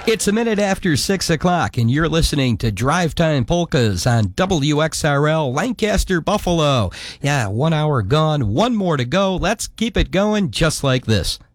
It's a minute after 6 o'clock, and you're listening to Drive Time Polkas on WXRL Lancaster, Buffalo. Yeah, 1 hour gone, one more to go. Let's keep it going just like this.